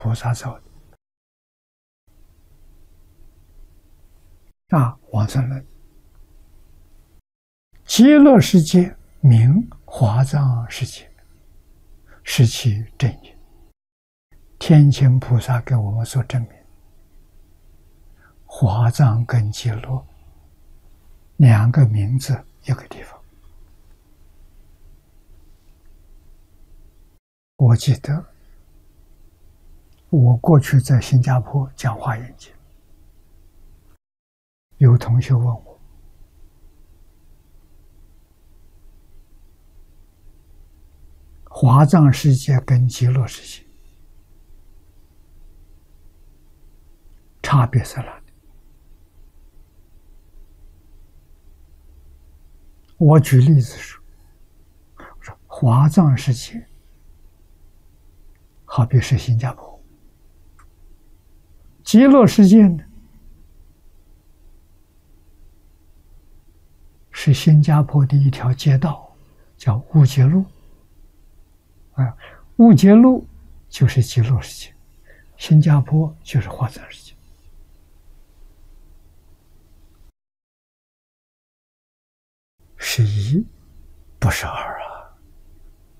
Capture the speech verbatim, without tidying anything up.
菩萨造的。啊，往生论，极乐世界名华藏世界，是其正因。天亲菩萨给我们所证明，华藏跟极乐两个名字一个地方。我记得我过去在新加坡讲华严经，有同学问我，华藏世界跟极乐世界差别在哪里？我举例子说，我说华藏世界好比是新加坡，极乐世界呢是新加坡的一条街道，叫乌节路。啊，乌节路就是极乐世界，新加坡就是华藏世界。是一，不是二。